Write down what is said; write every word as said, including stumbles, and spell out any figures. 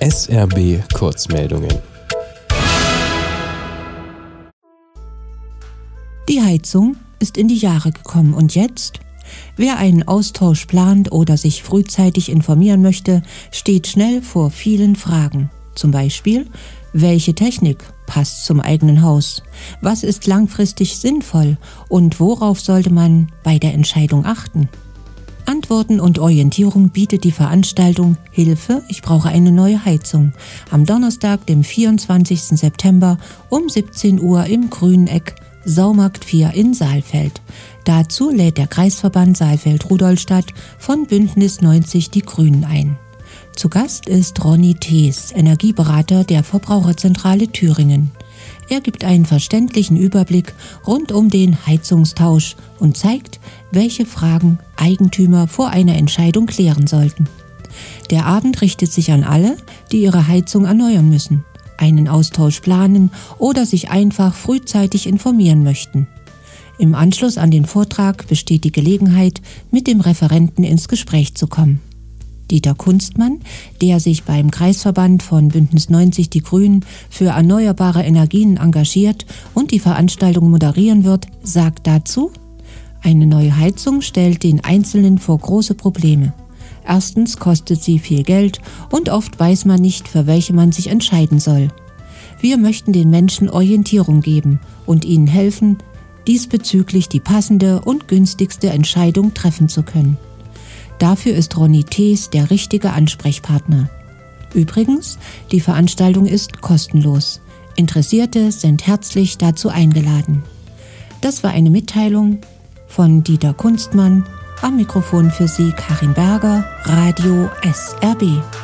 S R B Kurzmeldungen. Die Heizung ist in die Jahre gekommen und jetzt? Wer einen Austausch plant oder sich frühzeitig informieren möchte, steht schnell vor vielen Fragen. Zum Beispiel, welche Technik passt zum eigenen Haus? Was ist langfristig sinnvoll und worauf sollte man bei der Entscheidung achten? Antworten und Orientierung bietet die Veranstaltung Hilfe, ich brauche eine neue Heizung am Donnerstag, dem vierundzwanzigsten September um siebzehn Uhr im Grüneck, Saumarkt vier in Saalfeld. Dazu lädt der Kreisverband Saalfeld-Rudolstadt von Bündnis neunzig Die Grünen ein. Zu Gast ist Ronny Thees, Energieberater der Verbraucherzentrale Thüringen. Er gibt einen verständlichen Überblick rund um den Heizungstausch und zeigt, welche Fragen Eigentümer vor einer Entscheidung klären sollten. Der Abend richtet sich an alle, die ihre Heizung erneuern müssen, einen Austausch planen oder sich einfach frühzeitig informieren möchten. Im Anschluss an den Vortrag besteht die Gelegenheit, mit dem Referenten ins Gespräch zu kommen. Dieter Kunstmann, der sich beim Kreisverband von Bündnis neunzig Die Grünen für erneuerbare Energien engagiert und die Veranstaltung moderieren wird, sagt dazu: Eine neue Heizung stellt den Einzelnen vor große Probleme. Erstens kostet sie viel Geld und oft weiß man nicht, für welche man sich entscheiden soll. Wir möchten den Menschen Orientierung geben und ihnen helfen, diesbezüglich die passende und günstigste Entscheidung treffen zu können. Dafür ist Ronny Thees der richtige Ansprechpartner. Übrigens, die Veranstaltung ist kostenlos. Interessierte sind herzlich dazu eingeladen. Das war eine Mitteilung von Dieter Kunstmann. Am Mikrofon für Sie Karin Berger, Radio S R B.